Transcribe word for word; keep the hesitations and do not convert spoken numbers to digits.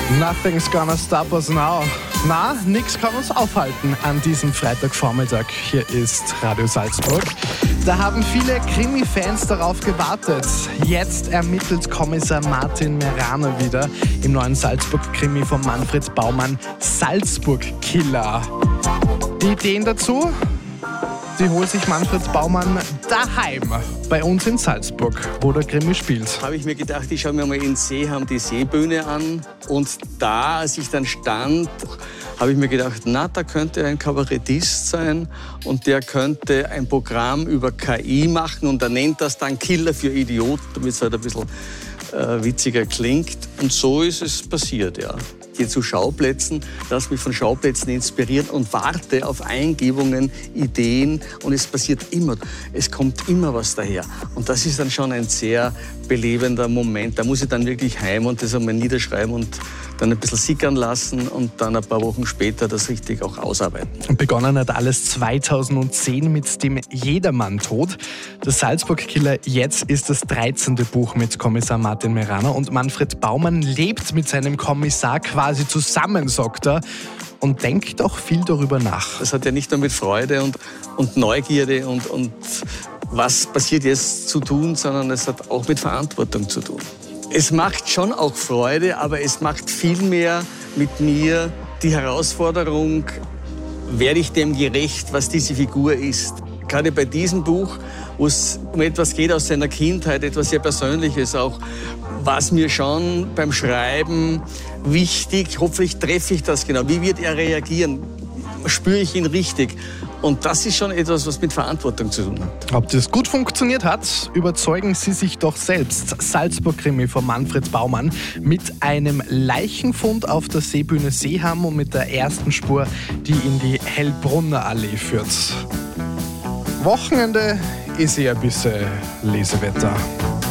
Nothing's gonna stop us now. Na, nix kann uns aufhalten an diesem Freitagvormittag. Hier ist Radio Salzburg. Da haben viele Krimi-Fans darauf gewartet. Jetzt ermittelt Kommissar Martin Merano wieder im neuen Salzburg-Krimi von Manfred Baumann, Salzburg-Killer. Die Ideen dazu, die holt sich Manfred Baumann daheim, bei uns in Salzburg, wo der Krimi spielt. Habe ich mir gedacht, ich schaue mir mal in Seeham die Seebühne an. Und da, als ich dann stand, habe ich mir gedacht, na, da könnte ein Kabarettist sein und der könnte ein Programm über K I machen und er nennt das dann Killer für Idioten, damit es halt ein bisschen äh, witziger klingt. Und so ist es passiert, ja. Ich gehe zu Schauplätzen, lasse mich von Schauplätzen inspirieren und warte auf Eingebungen, Ideen und es passiert immer. Es kommt immer was daher. Und das ist dann schon ein sehr belebender Moment. Da muss ich dann wirklich heim und das einmal niederschreiben und dann ein bisschen sickern lassen und dann ein paar Wochen später das richtig auch ausarbeiten. Begonnen hat alles zweitausendzehn mit dem Jedermann-Tod. Der Salzburg-Killer jetzt ist das dreizehnte Buch mit Kommissar Martin Merano und Manfred Baumann lebt mit seinem Kommissar quasi zusammen, sagt er, und denkt auch viel darüber nach. Das hat ja nicht nur mit Freude und, und Neugierde und, und was passiert jetzt zu tun, sondern es hat auch mit Verantwortung zu tun. Es macht schon auch Freude, aber es macht viel mehr mit mir die Herausforderung, werde ich dem gerecht, was diese Figur ist. Gerade bei diesem Buch, wo es um etwas geht aus seiner Kindheit, etwas sehr Persönliches auch, war es mir schon beim Schreiben wichtig, hoffentlich treffe ich das genau. Wie wird er reagieren? Spüre ich ihn richtig? Und das ist schon etwas, was mit Verantwortung zu tun hat. Ob das gut funktioniert hat, überzeugen Sie sich doch selbst. Salzburg-Krimi von Manfred Baumann mit einem Leichenfund auf der Seebühne Seeham und mit der ersten Spur, die in die Hellbrunner Allee führt. Wochenende ist eher ein bisschen Lesewetter.